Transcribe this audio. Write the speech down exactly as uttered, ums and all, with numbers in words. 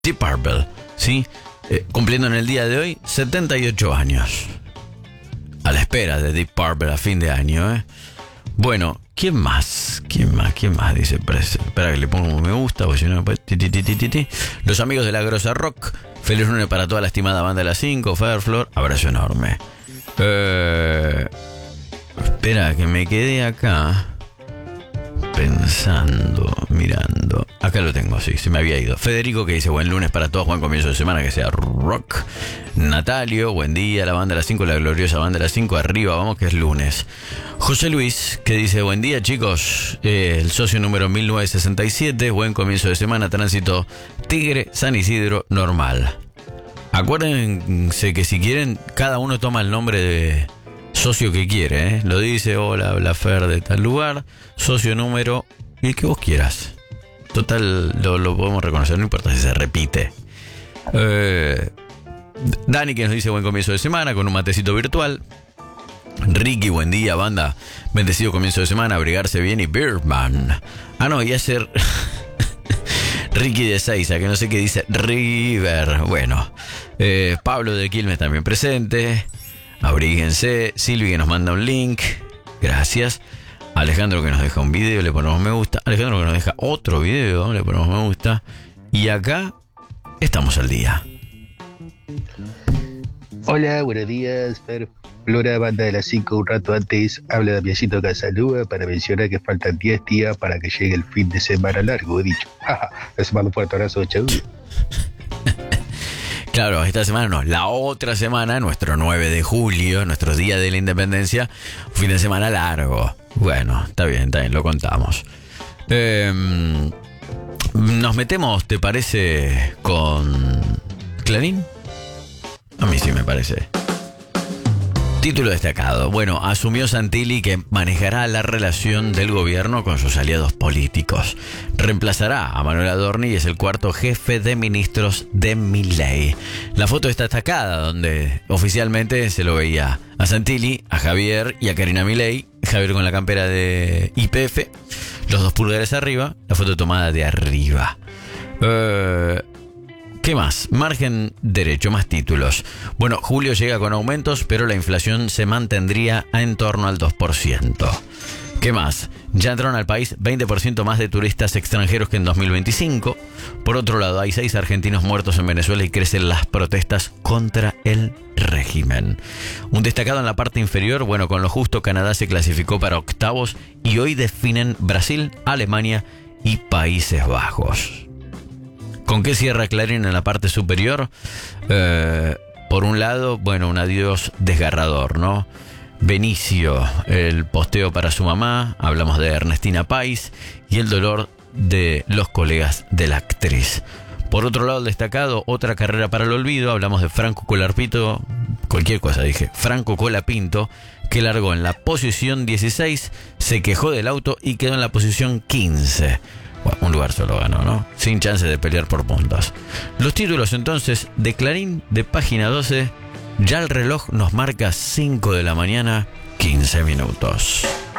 Deep Purple, ¿sí? Eh, cumpliendo en el día de hoy setenta y ocho años. A la espera de Deep Purple a fin de año, ¿eh? Bueno, ¿quién más? ¿Quién más? ¿Quién más? Dice, espera que le pongo un me gusta, porque si no, pues, ti, ti, ti, ti, ti. Los amigos de la Grosa Rock. Feliz lunes para toda la estimada banda de las cinco. Fairflor, abrazo enorme. Eh, espera, que me quedé acá pensando, mirando. Acá lo tengo, sí, se me había ido. Federico, que dice buen lunes para todos, buen comienzo de semana, que sea rock. Natalio, buen día, la banda de las cinco, la gloriosa banda de las cinco, arriba, vamos que es lunes. José Luis, que dice buen día chicos, eh, el socio número mil novecientos sesenta y siete, buen comienzo de semana, tránsito Tigre, San Isidro, normal. Acuérdense que si quieren, cada uno toma el nombre de socio que quiere, ¿eh? Lo dice, hola, la Fer de tal lugar, socio número, y el que vos quieras. Total, lo, lo podemos reconocer, no importa si se repite. Eh, Dani, que nos dice buen comienzo de semana con un matecito virtual. Ricky, buen día, banda. Bendecido comienzo de semana, abrigarse bien y Birdman. Ah, no, y hacer Ricky de Seiza, que no sé qué dice River. Bueno, eh, Pablo de Quilmes también presente. Abríguense. Silvi, que nos manda un link. Gracias. Alejandro, que nos deja un video, le ponemos me gusta. Alejandro, que nos deja otro video, le ponemos me gusta. Y acá estamos al día. Hola, buenos días, Fer. Flora, banda de las cinco, un rato antes habla Damiancito Casalúa para mencionar que faltan diez días para que llegue el fin de semana largo, he dicho. Les mando un fuerte abrazo, chau. Claro, esta semana no, la otra semana, nuestro nueve de julio, nuestro día de la independencia, fin de semana largo. Bueno, está bien, está bien, lo contamos. Eh, nos metemos, ¿te parece, con Clarín? A mí sí me parece. Título destacado. Bueno, asumió Santilli que manejará la relación del gobierno con sus aliados políticos. Reemplazará a Manuel Adorni y es el cuarto jefe de ministros de Milei. La foto está destacada donde oficialmente se lo veía a Santilli, a Javier y a Karina Milei. Javier con la campera de Y P F, los dos pulgares arriba, la foto tomada de arriba. Eh... ¿Qué más? Margen derecho, más títulos. Bueno, julio llega con aumentos, pero la inflación se mantendría en torno al dos por ciento. ¿Qué más? Ya entraron al país veinte por ciento más de turistas extranjeros que en dos mil veinticinco. Por otro lado, hay seis argentinos muertos en Venezuela y crecen las protestas contra el régimen. Un destacado en la parte inferior, bueno, con lo justo Canadá se clasificó para octavos y hoy definen Brasil, Alemania y Países Bajos. ¿Con qué cierra Clarín en la parte superior? Eh, por un lado, bueno, un adiós desgarrador, ¿no? Benicio, el posteo para su mamá, hablamos de Ernestina Pais y el dolor de los colegas de la actriz. Por otro lado, el destacado, otra carrera para el olvido, hablamos de Franco Colapinto, cualquier cosa dije, Franco Colapinto, que largó en la posición dieciséis, se quejó del auto y quedó en la posición quince. Bueno, un lugar solo ganó, ¿no? Sin chance de pelear por puntos. Los títulos entonces de Clarín de página doce. Ya el reloj nos marca cinco de la mañana, quince minutos.